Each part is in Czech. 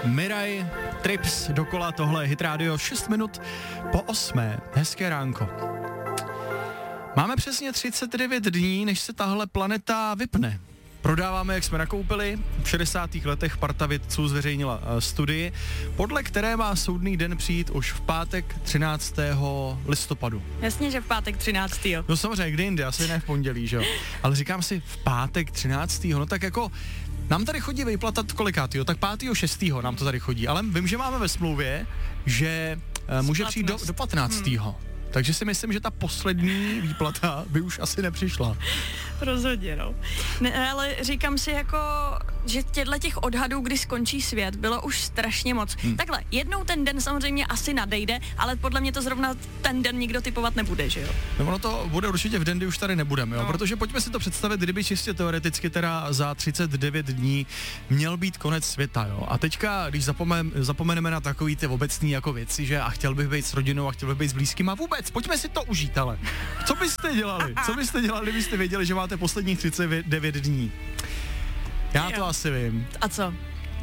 Mirai, Trips, dokola, tohle je Hit Radio, 6 minut po 8. Hezké ránko. Máme přesně 39 dní, než se tahle planeta vypne. Prodáváme, jak jsme nakoupili. V 60. letech parta vědců zveřejnila studii, podle které má soudný den přijít už v pátek 13. listopadu. Jasně, že v pátek 13. No samozřejmě, kdy jindy, asi ne v pondělí, že jo. Ale říkám si, v pátek 13. No tak jako, nám tady chodí výplata kolikátýho, tak 5. 6. nám to tady chodí, ale vím, že máme ve smlouvě, že může přijít do 15. Takže si myslím, že ta poslední výplata by už asi nepřišla. Rozhodně, no. Ne, ale říkám si jako, že těch odhadů, kdy skončí svět, bylo už strašně moc. Takhle, jednou ten den samozřejmě asi nadejde, ale podle mě to zrovna ten den nikdo typovat nebude, že jo? No ono to bude určitě v den, kdy už tady nebudeme, jo? Protože pojďme si to představit, kdyby čistě teoreticky teda za 39 dní měl být konec světa, jo? A teďka, když zapomeneme na takový ty obecný jako věci, že a chtěl bych být s rodinou a chtěl bych být s blízkýma, vůbec, pojďme si to užít, ale co byste dělali? Co byste dělali, kdybyste věděli, že máte posledních 39 dní? Já to asi vím. A co?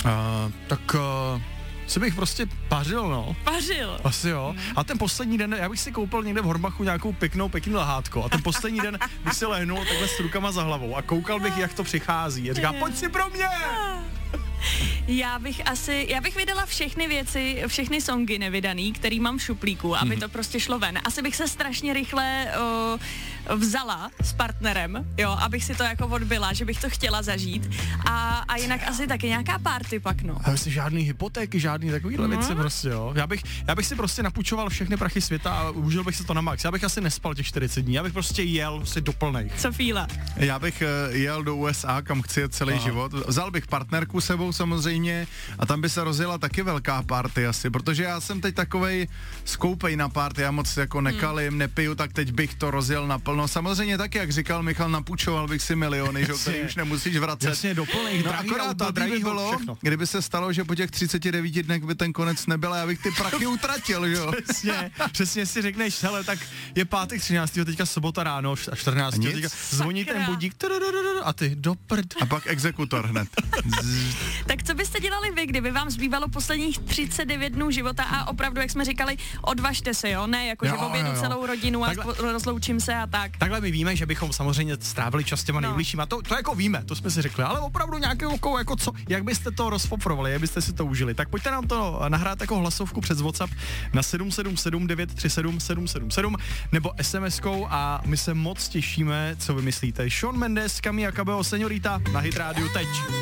Si bych prostě pařil, no. Pařil? Asi jo. A ten poslední den, já bych si koupil někde v Hornbachu nějakou pěkný lahátko. A ten poslední den bych si lehnul takhle s rukama za hlavou a koukal bych, jak to přichází. A říká, pojď si pro mě! Já bych vydala všechny věci, všechny songy nevydaný, který mám v šuplíku, aby to prostě šlo ven. Asi bych se strašně rychle vzala s partnerem, jo, abych si to jako odbyla, že bych to chtěla zažít. A jinak asi taky nějaká party pak, no. A vlastně žádný hypotéky, žádný takovýhle věci prostě, jo. Já bych si prostě napůjčoval všechny prachy světa a užil bych si to na max. Já bych asi nespal těch 40 dní, já bych prostě jel si do plnej. Co fíla? Já bych jel do USA, kam chci jet celý život. Vzal bych partnerku sebou samozřejmě a tam by se rozjela taky velká party asi, protože já jsem teď takovej skoupej na party, já moc jako nekalím, nepiju, tak teď bych to rozjel naplno. Samozřejmě taky, jak říkal Michal, napůjčoval bych si miliony, že, který už nemusíš vracet. Jasně, do plných, no akorát to by bylo, všechno. Kdyby se stalo, že po těch 39 dnech by ten konec nebyl, já bych ty prachy utratil, jo. Přesně si řekneš, hele, tak je pátek 13. teďka sobota ráno a 14. teďka zvoní ten budík a ty do prd. A pak exekutor hned. Tak co byste dělali vy, kdyby vám zbývalo posledních 39 dnů života a opravdu, jak jsme říkali, odvažte se, jo? Ne, jako že objedu celou rodinu a rozloučím se a tak. Takhle my víme, že bychom samozřejmě strávili čas těma nejbližšíma, to jako víme, to jsme si řekli, ale opravdu nějakou jako co, jak byste to rozfoprovali, jak byste si to užili, tak pojďte nám to nahrát jako hlasovku přes WhatsApp na 777 937 777 nebo SMS-kou a my se moc těšíme, co vymyslíte. Shawn Mendes, Camila Cabello, Señorita na Hit Radio teď.